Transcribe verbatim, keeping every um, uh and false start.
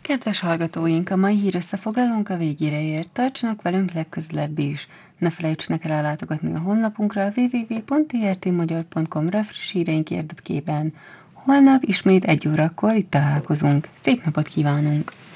Kedves hallgatóink, a mai hír összefoglalónk a végére ért. Tartsanak velünk legközelebb is. Ne felejtsenek el ellátogatni a honlapunkra double-u double-u double-u pont t r t magyar pont com-ra friss híreink érdekében. Holnap ismét egy órakor itt találkozunk. Szép napot kívánunk!